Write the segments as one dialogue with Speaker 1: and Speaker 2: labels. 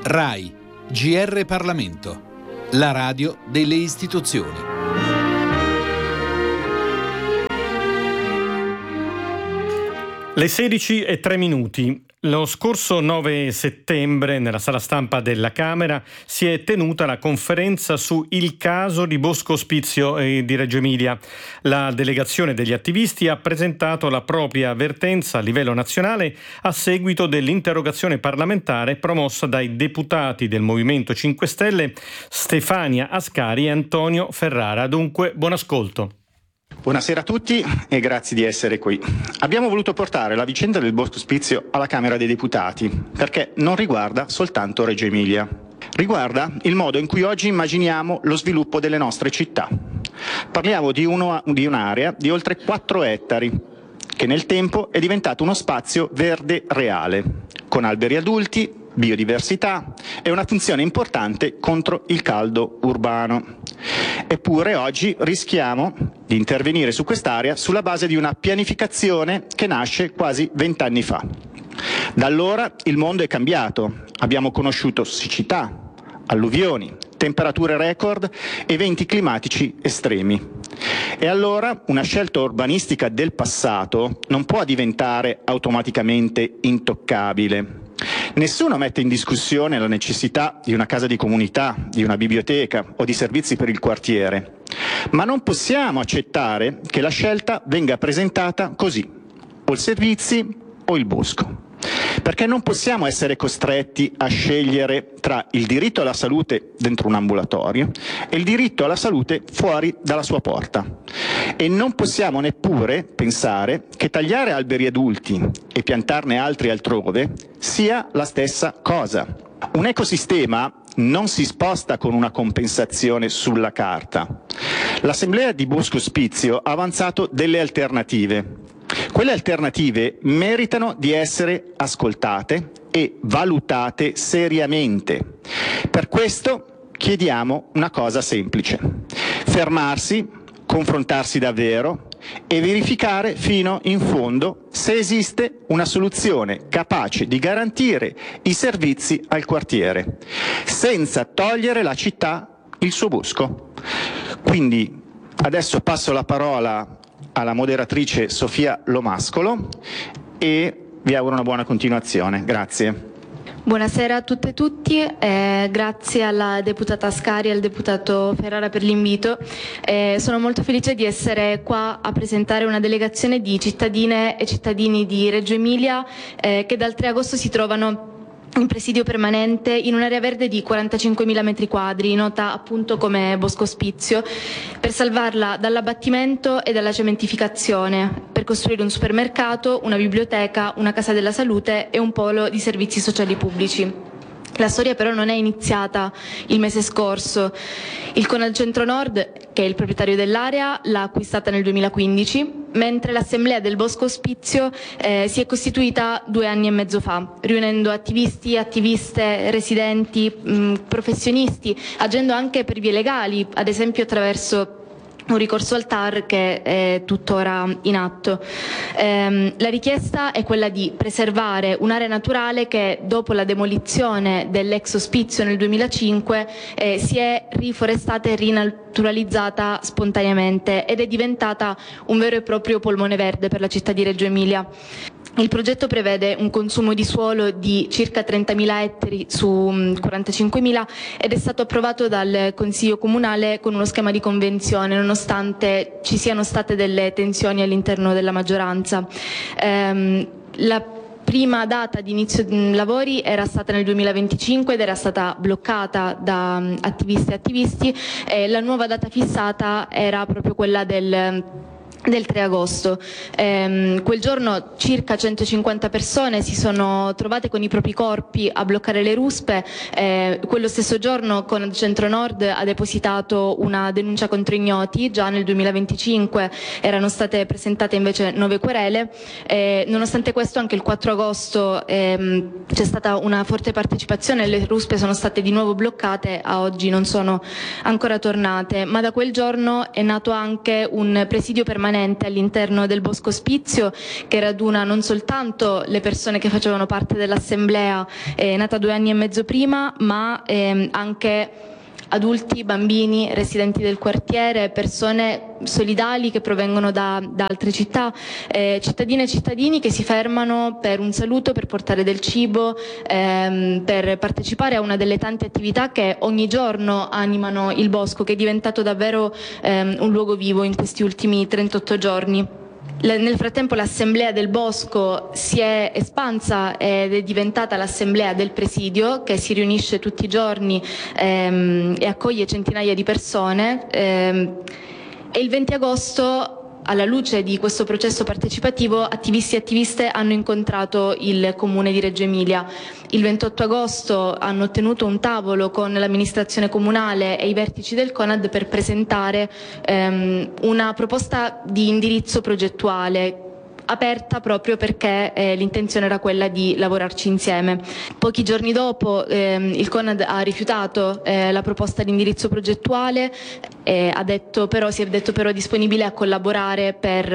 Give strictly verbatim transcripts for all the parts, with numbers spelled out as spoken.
Speaker 1: RAI, G R Parlamento, la radio delle istituzioni.
Speaker 2: Le sedici e tre minuti. Lo scorso nove settembre nella sala stampa della Camera si è tenuta la conferenza su il caso di Bosco Ospizio e di Reggio Emilia. La delegazione degli attivisti ha presentato la propria avvertenza a livello nazionale a seguito dell'interrogazione parlamentare promossa dai deputati del Movimento cinque Stelle Stefania Ascari e Antonio Ferrara. Dunque, buon ascolto.
Speaker 3: Buonasera a tutti e grazie di essere qui. Abbiamo voluto portare la vicenda del Bosco Ospizio alla Camera dei Deputati perché non riguarda soltanto Reggio Emilia. Riguarda il modo in cui oggi immaginiamo lo sviluppo delle nostre città. Parliamo di, uno, di un'area di oltre quattro ettari che nel tempo è diventato uno spazio verde reale, con alberi adulti, biodiversità e una funzione importante contro il caldo urbano. Eppure oggi rischiamo di intervenire su quest'area sulla base di una pianificazione che nasce quasi vent'anni fa. Da allora il mondo è cambiato, abbiamo conosciuto siccità, alluvioni, temperature record, eventi climatici estremi. E allora una scelta urbanistica del passato non può diventare automaticamente intoccabile. Nessuno mette in discussione la necessità di una casa di comunità, di una biblioteca o di servizi per il quartiere, ma non possiamo accettare che la scelta venga presentata così, o i servizi o il bosco, perché non possiamo essere costretti a scegliere tra il diritto alla salute dentro un ambulatorio e il diritto alla salute fuori dalla sua porta. E non possiamo neppure pensare che tagliare alberi adulti e piantarne altri altrove sia la stessa cosa. Un ecosistema non si sposta con una compensazione sulla carta. L'Assemblea di Bosco Ospizio ha avanzato delle alternative. Quelle alternative meritano di essere ascoltate e valutate seriamente. Per questo chiediamo una cosa semplice: fermarsi, confrontarsi davvero e verificare fino in fondo se esiste una soluzione capace di garantire i servizi al quartiere, senza togliere alla città il suo bosco. Quindi adesso passo la parola alla moderatrice Sofia Lomascolo e vi auguro una buona continuazione. Grazie.
Speaker 4: Buonasera a tutte e tutti, eh, grazie alla deputata Ascari e al deputato Ferrara per l'invito. Eh, sono molto felice di essere qua a presentare una delegazione di cittadine e cittadini di Reggio Emilia eh, che dal tre agosto si trovano in presidio permanente in un'area verde di quarantacinquemila metri quadri, nota appunto come Bosco Ospizio, per salvarla dall'abbattimento e dalla cementificazione, per costruire un supermercato, una biblioteca, una casa della salute e un polo di servizi sociali pubblici. La storia però non è iniziata il mese scorso. Il Conal Centro Nord, che è il proprietario dell'area, l'ha acquistata nel duemilaquindici, mentre l'Assemblea del Bosco Ospizio eh, si è costituita due anni e mezzo fa, riunendo attivisti, attiviste, residenti, mh, professionisti, agendo anche per vie legali, ad esempio attraverso un ricorso al T A R che è tuttora in atto. Ehm, la richiesta è quella di preservare un'area naturale che dopo la demolizione dell'ex Ospizio nel duemilacinque eh, si è riforestata e rinaturalizzata spontaneamente ed è diventata un vero e proprio polmone verde per la città di Reggio Emilia. Il progetto prevede un consumo di suolo di circa trentamila ettari su quarantacinquemila ed è stato approvato dal Consiglio Comunale con uno schema di convenzione, nonostante ci siano state delle tensioni all'interno della maggioranza. Ehm, la prima data di inizio lavori era stata nel duemilaventicinque ed era stata bloccata da attivisti e attivisti e la nuova data fissata era proprio quella del del tre agosto. Ehm, quel giorno circa centocinquanta persone si sono trovate con i propri corpi a bloccare le ruspe. Eh, quello stesso giorno Conad Centro Nord ha depositato una denuncia contro ignoti. Già nel duemilaventicinque erano state presentate invece nove querele. Eh, nonostante questo anche il quattro agosto ehm, c'è stata una forte partecipazione, le ruspe sono state di nuovo bloccate, a oggi non sono ancora tornate, ma da quel giorno è nato anche un presidio permanente permanente all'interno del Bosco Ospizio, che raduna non soltanto le persone che facevano parte dell'assemblea eh, nata due anni e mezzo prima, ma ehm, anche adulti, bambini, residenti del quartiere, persone solidali che provengono da, da altre città, eh, cittadine e cittadini che si fermano per un saluto, per portare del cibo, ehm, per partecipare a una delle tante attività che ogni giorno animano il bosco, che è diventato davvero ehm, un luogo vivo in questi ultimi trentotto giorni. Nel frattempo l'assemblea del bosco si è espansa ed è diventata l'assemblea del presidio, che si riunisce tutti i giorni ehm, e accoglie centinaia di persone, ehm, e il venti agosto, alla luce di questo processo partecipativo, attivisti e attiviste hanno incontrato il comune di Reggio Emilia. Il ventotto agosto hanno tenuto un tavolo con l'amministrazione comunale e i vertici del CONAD per presentare ehm, una proposta di indirizzo progettuale aperta proprio perché eh, l'intenzione era quella di lavorarci insieme. Pochi giorni dopo ehm, il CONAD ha rifiutato eh, la proposta di indirizzo progettuale, e ha detto però, si è detto però disponibile a collaborare per,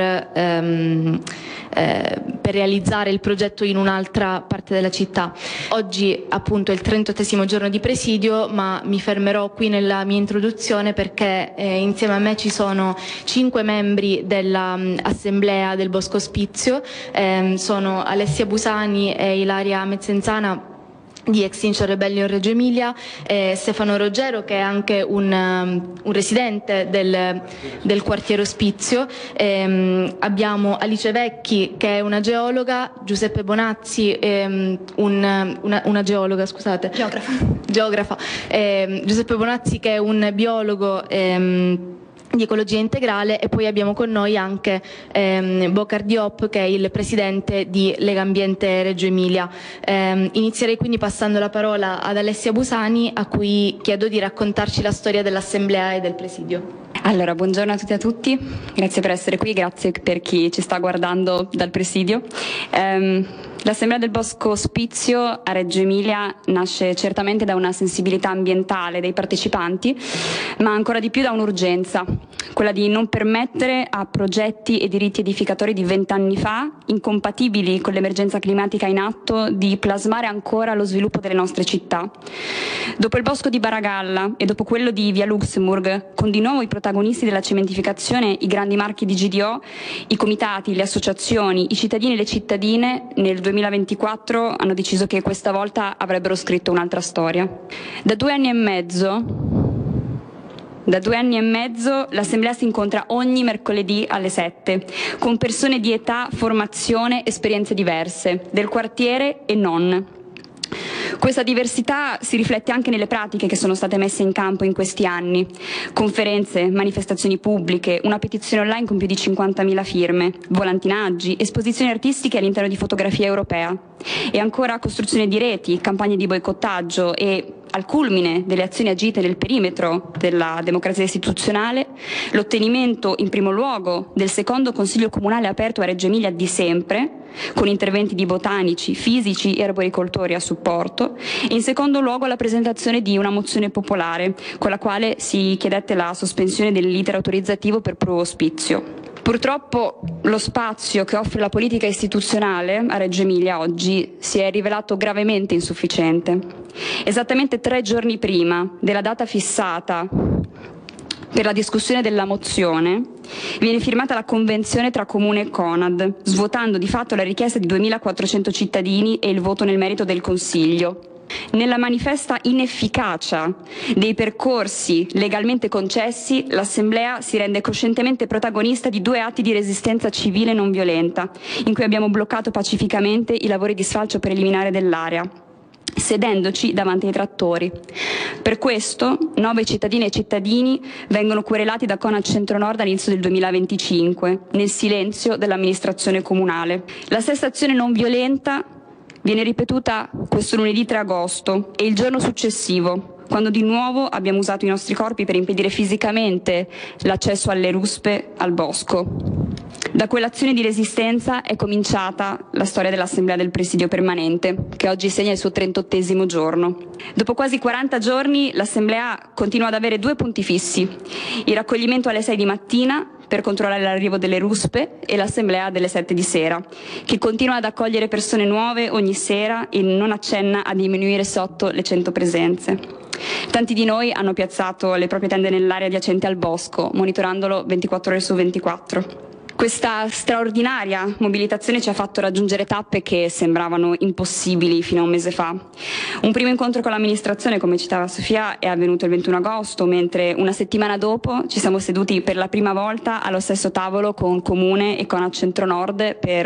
Speaker 4: ehm, eh, per realizzare il progetto in un'altra parte della città. Oggi appunto è il trentottesimo giorno di presidio, ma mi fermerò qui nella mia introduzione perché eh, insieme a me ci sono cinque membri dell'Assemblea del Bosco Ospizio, eh, sono Alessia Busani e Ilaria Mezzenzana di Extinction Rebellion Reggio Emilia, eh, Stefano Roggero, che è anche un, um, un residente del, del quartiere Ospizio, ehm, abbiamo Alice Vecchi, che è una geologa, Giuseppe Bonazzi, ehm, un, una, una geologa, scusate, geografa, geografa ehm, Giuseppe Bonazzi, che è un biologo ehm, di ecologia integrale, e poi abbiamo con noi anche ehm, Bocar Diop, che è il presidente di Lega Ambiente Reggio Emilia. Ehm, inizierei quindi passando la parola ad Alessia Busani, a cui chiedo di raccontarci la storia dell'Assemblea e del Presidio.
Speaker 5: Allora, buongiorno a tutti e a tutti, grazie per essere qui, grazie per chi ci sta guardando dal Presidio. Um, L'Assemblea del Bosco Ospizio a Reggio Emilia nasce certamente da una sensibilità ambientale dei partecipanti, ma ancora di più da un'urgenza, quella di non permettere a progetti e diritti edificatori di vent'anni fa, incompatibili con l'emergenza climatica in atto, di plasmare ancora lo sviluppo delle nostre città. Dopo il bosco di Baragalla e dopo quello di Via Luxemburg, con di nuovo i protagonisti della cementificazione, i grandi marchi di G D O, i comitati, le associazioni, i cittadini e le cittadine, nel duemilaventiquattro hanno deciso che questa volta avrebbero scritto un'altra storia. Da due anni e mezzo Da due anni e mezzo l'Assemblea si incontra ogni mercoledì alle sette, con persone di età, formazione, esperienze diverse, del quartiere e non. Questa diversità si riflette anche nelle pratiche che sono state messe in campo in questi anni: conferenze, manifestazioni pubbliche, una petizione online con più di cinquantamila firme, volantinaggi, esposizioni artistiche all'interno di Fotografia Europea, e ancora costruzione di reti, campagne di boicottaggio e, al culmine delle azioni agite nel perimetro della democrazia istituzionale, l'ottenimento in primo luogo del secondo Consiglio Comunale aperto a Reggio Emilia di sempre, con interventi di botanici, fisici e arboricoltori a supporto, e in secondo luogo la presentazione di una mozione popolare con la quale si chiedette la sospensione dell'iter autorizzativo per Pro Ospizio. Purtroppo lo spazio che offre la politica istituzionale a Reggio Emilia oggi si è rivelato gravemente insufficiente. Esattamente tre giorni prima della data fissata per la discussione della mozione, viene firmata la convenzione tra Comune e CONAD, svuotando di fatto la richiesta di duemilaquattrocento cittadini e il voto nel merito del Consiglio. Nella manifesta inefficacia dei percorsi legalmente concessi, l'Assemblea si rende coscientemente protagonista di due atti di resistenza civile non violenta, in cui abbiamo bloccato pacificamente i lavori di sfalcio preliminare dell'area, sedendoci davanti ai trattori. Per questo, nove cittadine e cittadini vengono querelati da CONAD Centro-Nord all'inizio del duemilaventicinque, nel silenzio dell'amministrazione comunale. La stessa azione non violenta viene ripetuta questo lunedì tre agosto e il giorno successivo, quando di nuovo abbiamo usato i nostri corpi per impedire fisicamente l'accesso alle ruspe al bosco. Da quell'azione di resistenza è cominciata la storia dell'Assemblea del Presidio Permanente, che oggi segna il suo trentottesimo giorno. Dopo quasi quaranta giorni l'Assemblea continua ad avere due punti fissi: il raccoglimento alle sei di mattina per controllare l'arrivo delle ruspe e l'assemblea delle sette di sera, che continua ad accogliere persone nuove ogni sera e non accenna a diminuire sotto le cento presenze. Tanti di noi hanno piazzato le proprie tende nell'area adiacente al bosco, monitorandolo ventiquattro ore su ventiquattro. Questa straordinaria mobilitazione ci ha fatto raggiungere tappe che sembravano impossibili fino a un mese fa. Un primo incontro con l'amministrazione, come citava Sofia, è avvenuto il ventuno agosto, mentre una settimana dopo ci siamo seduti per la prima volta allo stesso tavolo con Comune e con Accentro Nord per